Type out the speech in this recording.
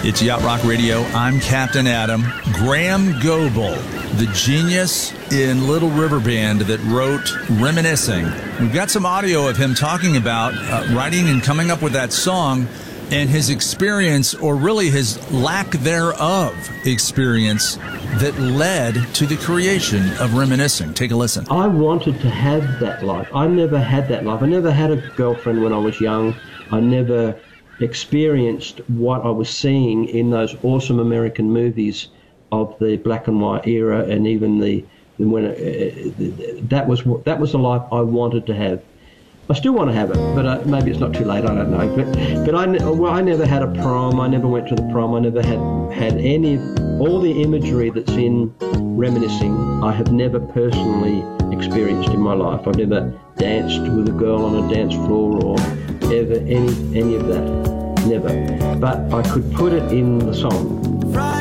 It's Yacht Rock Radio. I'm Captain Adam. Graham Goebel, the genius in Little River Band that wrote Reminiscing. We've got some audio of him talking about writing and coming up with that song and his experience, or really his lack thereof experience, that led to the creation of Reminiscing. Take a listen. I wanted to have that life. I never had that life. I never had a girlfriend when I was young. I never experienced what I was seeing in those awesome American movies of the black and white era, and even that was the life I wanted to have. I still want to have it, but maybe it's not too late. I don't know. But I never had a prom. I never went to the prom. I never had all the imagery that's in Reminiscing. I have never personally experienced in my life. I've never danced with a girl on a dance floor or ever any of that. Never. But I could put it in the song.